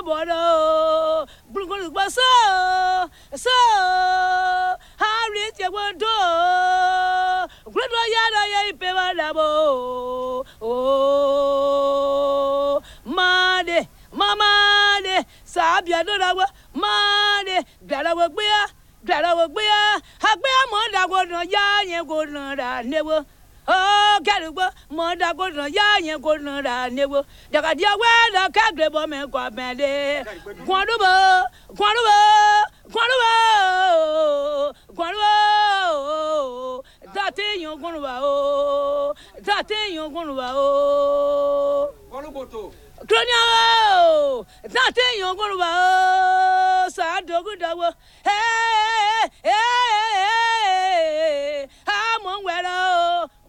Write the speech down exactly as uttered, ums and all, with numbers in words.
Bono, Brungo so, so, Harry, you want to, Good Yada, Pevadabo, oh, Made, Mamma, Sabia, Dodawa, Made, Gladawa, Beer, Gladawa, Beer, Habea, Monda, Gordon, Yan, Gordon, never. Oh, Galuba, Monda Gordon, Yan, Gordon, never. The Gadia, where the Caglebo men go bande. Guanuba, Guanuba, Guanuba, Guanuba, that thing you're going to, that thing you're going to. Cronio, that thing you're going to, Sad Dogu, hey.